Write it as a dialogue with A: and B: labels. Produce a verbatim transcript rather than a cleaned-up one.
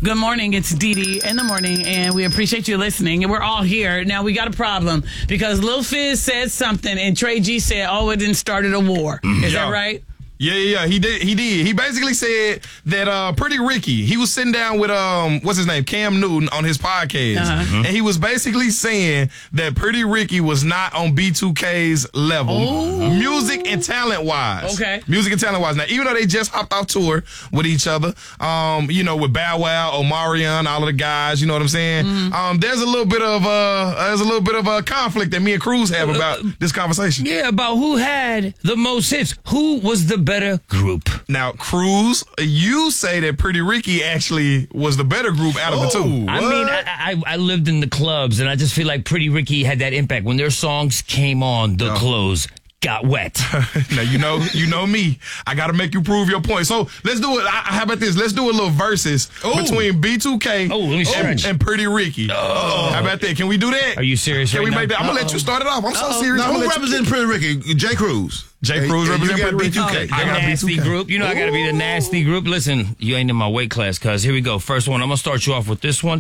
A: Good morning. It's Dee Dee in the morning, and we appreciate you listening. And we're all here. Now, we got a problem because Lil Fizz said something, and Trey G said, oh, it didn't started a war. Is
B: Yeah.
A: that right?
B: Yeah, yeah, yeah. He did. He did. He basically said that uh, Pretty Ricky. He was sitting down with um, what's his name, Cam Newton, on his podcast,
A: Uh-huh.
B: and he was basically saying that Pretty Ricky was not on B two K's level,
A: Oh.
B: music and talent wise.
A: Okay.
B: music and talent wise. Now, even though they just hopped off tour with each other, um, you know, with Bow Wow, Omarion, all of the guys, you know what I'm saying?
A: Mm-hmm.
B: Um, there's a little bit of uh, there's a little bit of a conflict that me and Cruz have about this conversation.
C: Yeah, about who had the most hits. Who was the better group?
B: Now, Cruz, you say that Pretty Ricky actually was the better group out of the two.
C: I mean, I, I I lived in the clubs, and I just feel like Pretty Ricky had that impact. When their songs came on, the clothes got wet.
B: Now, you know you know me. I got to make you prove your point. So, let's do it. I, how about this? Let's do a little versus between B two K
C: Oh, let me
B: and,
C: stretch.
B: and Pretty Ricky. How about that? Can we do that?
C: Are you serious
B: Can
C: right
B: we
C: now?
B: make that? I'm going to let you start it off. I'm so serious.
D: Now,
B: I'm
D: who
B: gonna let you-
D: represents Pretty Ricky? Jay Cruz.
B: Jay Cruz
D: And- and you
B: represent
D: got
B: Pretty
D: B two K.
B: Ricky.
C: A
B: I gotta be
C: nasty
B: two K.
C: group. You know I got to be the nasty group. Listen, you ain't in my weight class, cuz. Here we go. First one. I'm going to start you off with this one.